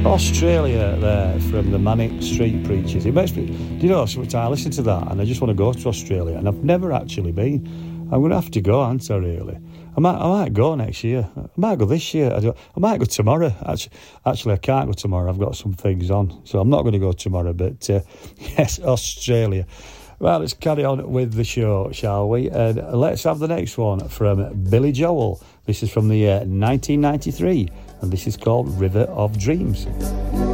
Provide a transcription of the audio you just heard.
Australia there from the Manic Street Preachers. It makes me, do you know, sometimes I listen to that and I just want to go to Australia, and I've never actually been. I'm going to have to go, aren't I, really? I might go next year. I might go this year. I might go tomorrow. Actually, I can't go tomorrow. I've got some things on, so I'm not going to go tomorrow. But yes, Australia. Well, let's carry on with the show, shall we? And let's have the next one from Billy Joel. This is from the year 1993, and this is called River of Dreams.